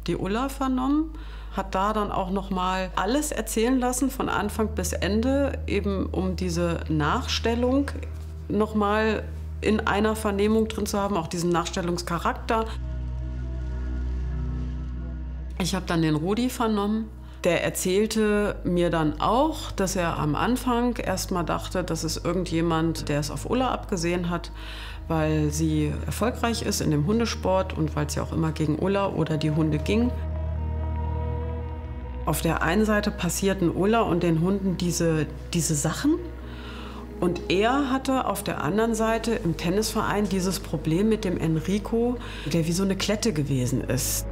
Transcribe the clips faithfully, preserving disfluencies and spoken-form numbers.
die Ulla vernommen, hat da dann auch noch mal alles erzählen lassen, von Anfang bis Ende, eben um diese Nachstellung noch mal in einer Vernehmung drin zu haben, auch diesen Nachstellungscharakter. Ich habe dann den Rudi vernommen. Der erzählte mir dann auch, dass er am Anfang erst mal dachte, dass es irgendjemand, der es auf Ulla abgesehen hat, weil sie erfolgreich ist in dem Hundesport und weil es ja auch immer gegen Ulla oder die Hunde ging. Auf der einen Seite passierten Ulla und den Hunden diese, diese Sachen. Und er hatte auf der anderen Seite im Tennisverein dieses Problem mit dem Enrico, der wie so eine Klette gewesen ist.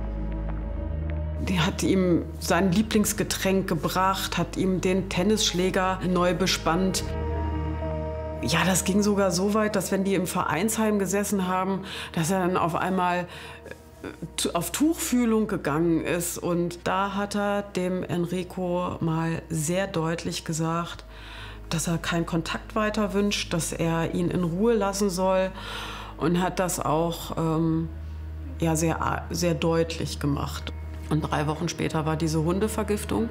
Die hat ihm sein Lieblingsgetränk gebracht, hat ihm den Tennisschläger neu bespannt. Ja, das ging sogar so weit, dass wenn die im Vereinsheim gesessen haben, dass er dann auf einmal auf Tuchfühlung gegangen ist. Und da hat er dem Enrico mal sehr deutlich gesagt, dass er keinen Kontakt weiter wünscht, dass er ihn in Ruhe lassen soll. Und hat das auch ähm, ja, sehr, sehr deutlich gemacht. Und drei Wochen später war diese Hundevergiftung.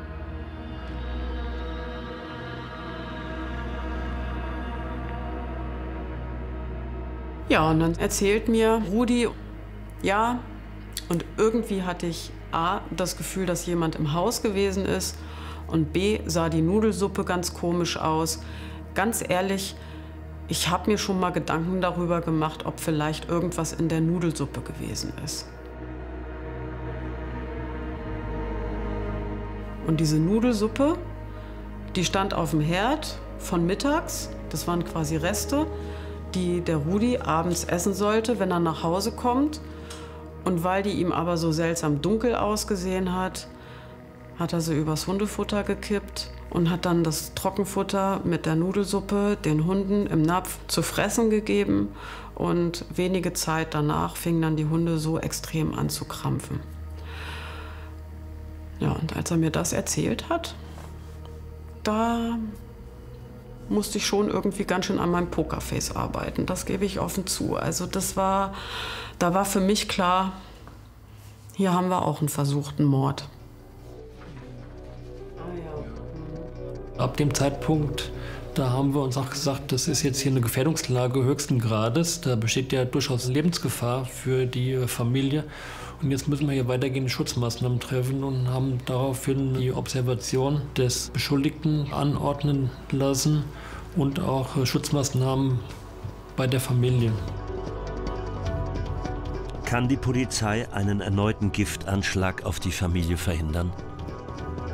Ja, und dann erzählt mir Rudi, ja, und irgendwie hatte ich A, das Gefühl, dass jemand im Haus gewesen ist und B, sah die Nudelsuppe ganz komisch aus. Ganz ehrlich, ich habe mir schon mal Gedanken darüber gemacht, ob vielleicht irgendwas in der Nudelsuppe gewesen ist. Und diese Nudelsuppe, die stand auf dem Herd von mittags, das waren quasi Reste, die der Rudi abends essen sollte, wenn er nach Hause kommt. Und weil die ihm aber so seltsam dunkel ausgesehen hat, hat er sie übers Hundefutter gekippt und hat dann das Trockenfutter mit der Nudelsuppe den Hunden im Napf zu fressen gegeben. Und wenige Zeit danach fingen dann die Hunde so extrem an zu krampfen. Ja, und als er mir das erzählt hat, da musste ich schon irgendwie ganz schön an meinem Pokerface arbeiten. Das gebe ich offen zu. Also das war, da war für mich klar, hier haben wir auch einen versuchten Mord. Ab dem Zeitpunkt, da haben wir uns auch gesagt, das ist jetzt hier eine Gefährdungslage höchsten Grades. Da besteht ja durchaus Lebensgefahr für die Familie. Und jetzt müssen wir hier weitergehende Schutzmaßnahmen treffen und haben daraufhin die Observation des Beschuldigten anordnen lassen und auch Schutzmaßnahmen bei der Familie. Kann die Polizei einen erneuten Giftanschlag auf die Familie verhindern?